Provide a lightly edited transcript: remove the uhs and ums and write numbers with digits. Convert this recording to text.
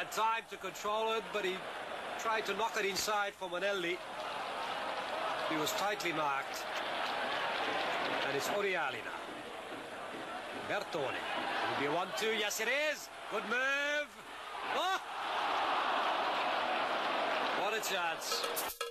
had time to control it, but he tried to knock it inside for Manelli. He was tightly marked. And it's Oriali now. Bertone. It will be a 1-2. Yes, it is. Good move. Oh! What a chance.